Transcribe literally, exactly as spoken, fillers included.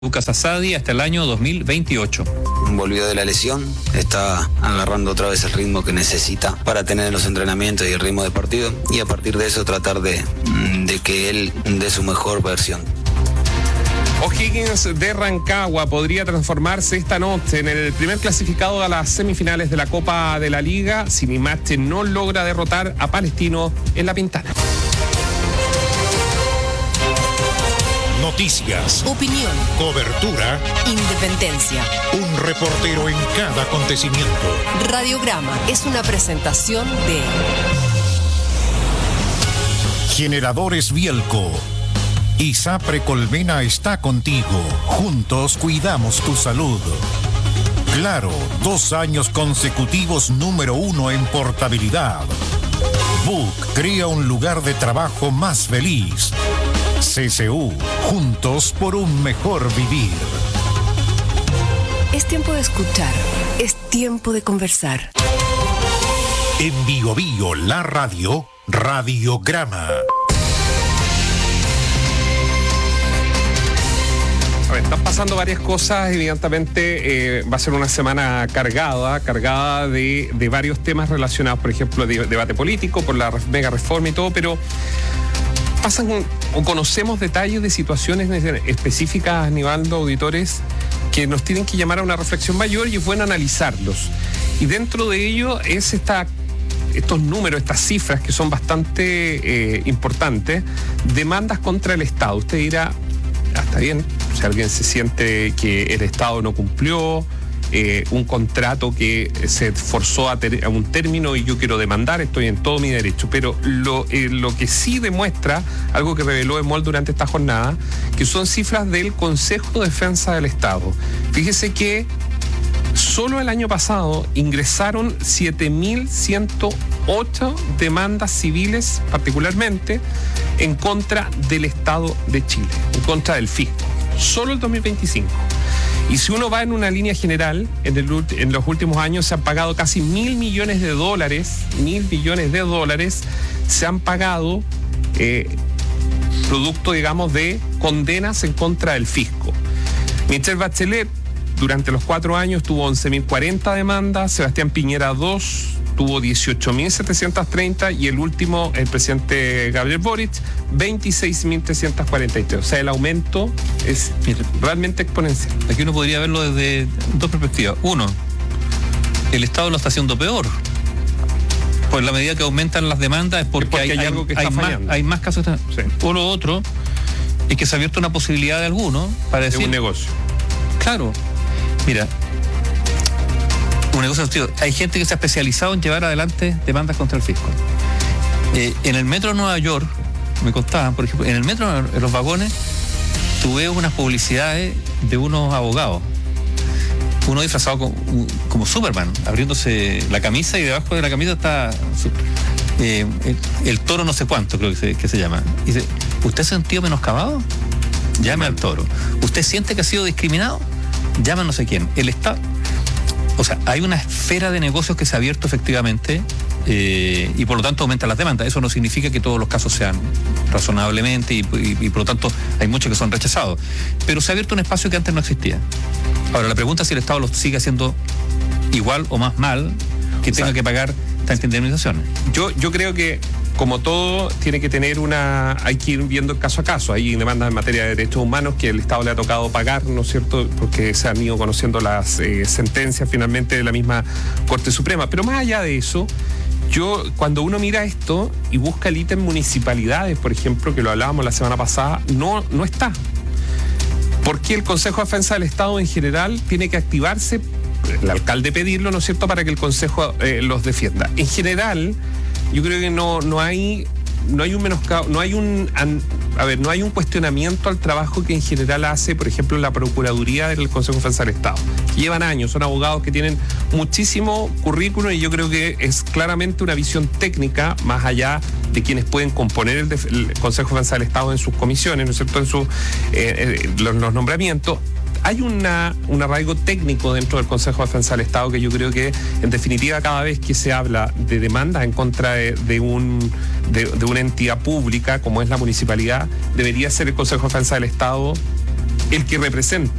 Lucas Asadi hasta el año dos mil veintiocho. Volvió de la lesión, está agarrando otra vez el ritmo que necesita para tener los entrenamientos y el ritmo de partido, y a partir de eso tratar de, de que él dé su mejor versión. O'Higgins de Rancagua podría transformarse esta noche en el primer clasificado a las semifinales de la Copa de la Liga si Limache no logra derrotar a Palestino en La Pintana. Noticias, opinión, cobertura, independencia. Un reportero en cada acontecimiento. Radiograma es una presentación de Generadores Bielco. ISAPRE Colmena está contigo. Juntos cuidamos tu salud. Claro, dos años consecutivos número uno en portabilidad. B U C crea un lugar de trabajo más feliz. C C U, juntos por un mejor vivir. Es tiempo de escuchar, es tiempo de conversar. En Bio Bio, la radio, Radiograma. A ver, están pasando varias cosas, evidentemente eh, va a ser una semana cargada, cargada de, de varios temas relacionados, por ejemplo, de, debate político, por la mega reforma y todo, pero pasan o conocemos detalles de situaciones específicas, Nivaldo, auditores, que nos tienen que llamar a una reflexión mayor y es bueno analizarlos. Y dentro de ello es esta, estos números, estas cifras que son bastante eh, importantes, demandas contra el Estado. Usted dirá, ah, está bien, si alguien se siente que el Estado no cumplió eh, un contrato que se forzó a, ter- a un término y yo quiero demandar, estoy en todo mi derecho, pero lo, eh, lo que sí demuestra, algo que reveló Emol durante esta jornada, que son cifras del Consejo de Defensa del Estado. Fíjese que solo el año pasado ingresaron siete mil ciento ocho demandas civiles, particularmente en contra del Estado de Chile, en contra del fisco. Solo el dos mil veinticinco. Y si uno va en una línea general, en, el, en los últimos años se han pagado casi mil millones de dólares, mil millones de dólares se han pagado eh, producto, digamos, de condenas en contra del fisco. Michelle Bachelet, durante los cuatro años, tuvo once mil cuarenta demandas, Sebastián Piñera dos, tuvo dieciocho mil setecientos treinta y el último, el presidente Gabriel Boric, veintiséis mil trescientos cuarenta y tres. O sea, el aumento es realmente exponencial. Aquí uno podría verlo desde dos perspectivas. Uno, el Estado lo está haciendo peor. Por la medida que aumentan las demandas es porque, porque hay, hay, hay algo que hay está más, fallando. hay más casos. Sí. O lo otro es que se ha abierto una posibilidad de alguno para decir... Es un negocio. Claro. Mira, un negocio, tío, hay gente que se ha especializado en llevar adelante demandas contra el fisco. Eh, en el metro de Nueva York, me contaban, por ejemplo, en el metro, en los vagones, tuve unas publicidades de unos abogados. Uno disfrazado como, como Superman, abriéndose la camisa y debajo de la camisa está eh, el, el toro no sé cuánto, creo que se, que se llama. Y dice, ¿usted se ha sentido menoscabado? Llame al toro. ¿Usted siente que ha sido discriminado? Llama a no sé quién. El Estado... O sea, hay una esfera de negocios que se ha abierto efectivamente eh, y por lo tanto aumentan las demandas. Eso no significa que todos los casos sean razonablemente y, y, y por lo tanto hay muchos que son rechazados. Pero se ha abierto un espacio que antes no existía. Ahora, la pregunta es si el Estado lo sigue haciendo igual o más mal que o tenga sea, que pagar tantas indemnizaciones. Yo, yo creo que, como todo, tiene que tener una... Hay que ir viendo caso a caso. Hay demandas en materia de derechos humanos que el Estado le ha tocado pagar, ¿no es cierto? Porque se han ido conociendo las eh, sentencias finalmente de la misma Corte Suprema. Pero más allá de eso, yo, cuando uno mira esto y busca el ítem municipalidades, por ejemplo, que lo hablábamos la semana pasada, no, no está. Porque el Consejo de Defensa del Estado en general tiene que activarse, el alcalde pedirlo, ¿no es cierto?, para que el Consejo eh, los defienda. En general, yo creo que no, no hay no hay un menoscabo, no hay un a ver, no hay un cuestionamiento al trabajo que en general hace, por ejemplo, la Procuraduría del Consejo de Defensa del Estado. Llevan años, son abogados que tienen muchísimo currículum y yo creo que es claramente una visión técnica, más allá de quienes pueden componer el, def- el Consejo de Defensa del Estado en sus comisiones, ¿no es cierto?, en sus eh, eh, los, los nombramientos. Hay una, un arraigo técnico dentro del Consejo de Defensa del Estado que yo creo que, en definitiva, cada vez que se habla de demandas en contra de, de, un, de, de una entidad pública como es la municipalidad, debería ser el Consejo de Defensa del Estado el que representa